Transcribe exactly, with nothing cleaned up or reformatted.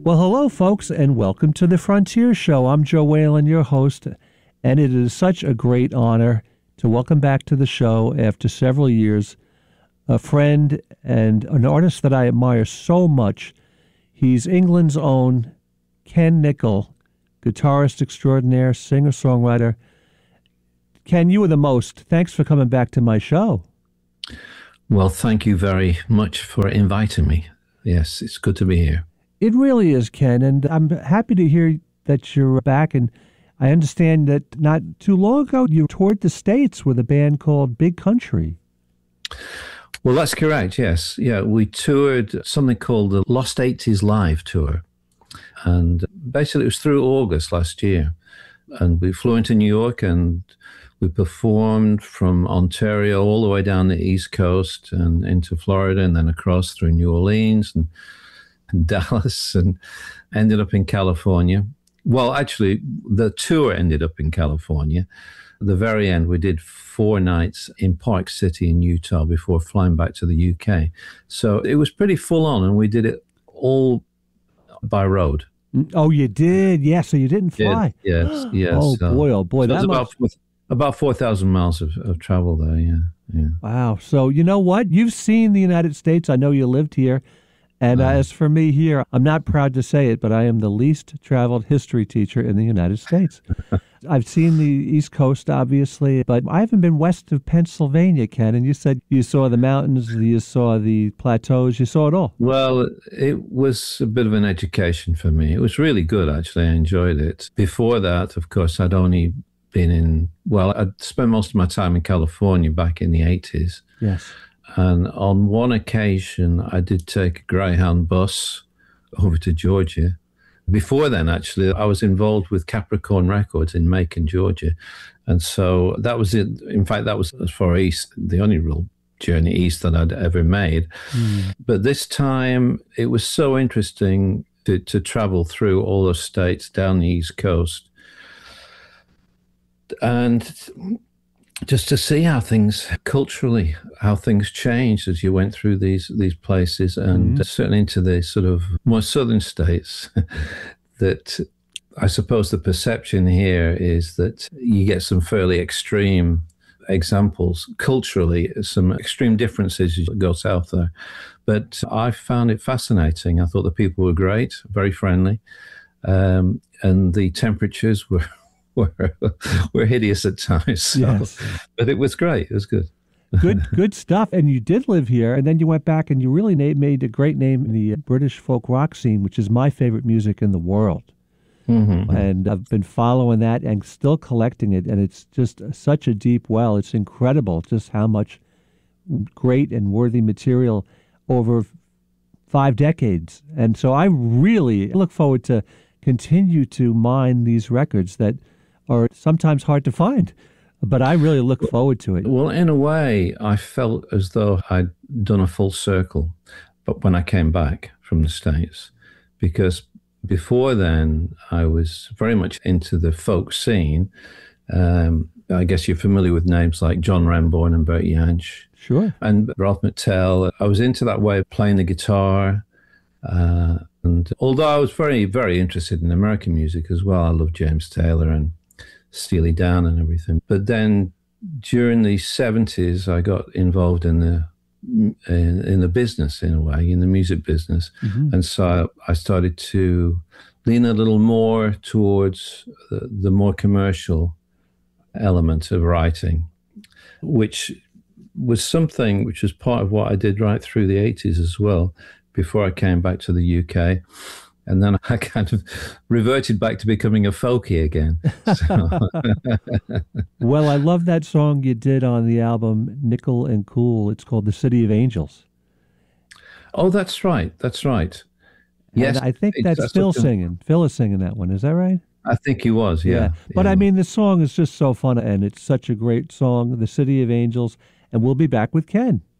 Well, hello, folks, and welcome to the Frontier Show. I'm Joe Whalen, your host, and it is such a great honor to welcome back to the show after several years a friend and an artist that I admire so much. He's England's own Ken Nichol, guitarist extraordinaire, singer-songwriter. Ken, you are the most. Thanks for coming back to my show. Well, thank you very much for inviting me. Yes, it's good to be here. It really is, Ken, and I'm happy to hear that you're back. And I understand that not too long ago you toured the States with a band called Big Country. Well, that's correct, yes. Yeah, we toured something called the Lost eighties Live Tour. And basically it was through August last year. And we flew into New York and we performed from Ontario all the way down the East Coast and into Florida and then across through New Orleans and Dallas and ended up in California. Well, actually, the tour ended up in California. At the very end, we did four nights in Park City in Utah before flying back to the U K. So it was pretty full on, and we did it all by road. Oh, you did? Yeah, so you didn't fly? Did, yes, yes. Oh, so, boy, oh, boy. So that it was must... about, about four thousand miles of, of travel there, yeah, yeah. Wow. So you know what? You've seen the United States. I know you lived here. And uh, as for me here, I'm not proud to say it, but I am the least traveled history teacher in the United States. I've seen the East Coast, obviously, but I haven't been west of Pennsylvania, Ken. And you said you saw the mountains, you saw the plateaus, you saw it all. Well, it was a bit of an education for me. It was really good, actually. I enjoyed it. Before that, of course, I'd only been in, well, I'd spent most of my time in California back in the eighties. Yes. And on one occasion, I did take a Greyhound bus over to Georgia. Before then, actually, I was involved with Capricorn Records in Macon, Georgia. And so that was it. In fact, that was as far east, the only real journey east that I'd ever made. Mm. But this time, it was so interesting to, to travel through all the states down the East Coast. And just to see how things culturally, how things changed as you went through these these places, and mm-hmm. certainly into the sort of more southern states, that I suppose the perception here is that you get some fairly extreme examples culturally, some extreme differences as you go south there. But I found it fascinating. I thought the people were great, very friendly, um, and the temperatures were Were, were hideous at times. So. Yes. But it was great. It was good. Good good stuff. And you did live here, and then you went back and you really na- made a great name in the British folk rock scene, which is my favorite music in the world. Mm-hmm. And I've been following that and still collecting it, and it's just such a deep well. It's incredible just how much great and worthy material over five decades. And so I really look forward to continue to mine these records that are sometimes hard to find, but I really look forward to it. Well, in a way, I felt as though I'd done a full circle, but when I came back from the States, because before then, I was very much into the folk scene. Um, I guess you're familiar with names like John Renbourn and Bert Jansch. Sure. And Ralph McTell. I was into that way of playing the guitar. Uh, and although I was very, very interested in American music as well, I loved James Taylor and Steely Dan and everything. But then during the seventies, I got involved in the in, in the business in a way, in the music business. Mm-hmm. And so I started to lean a little more towards the, the more commercial element of writing, which was something which was part of what I did right through the eighties as well, before I came back to the U K. And then I kind of reverted back to becoming a folkie again. So. Well, I love that song you did on the album Nichol and Cool. It's called The City of Angels. Oh, that's right. That's right. Yes. And I think that's, that's Phil singing. Phil is singing that one. Is that right? I think he was, yeah. yeah. But yeah. I mean, the song is just so fun, and it's such a great song, The City of Angels. And we'll be back with Ken.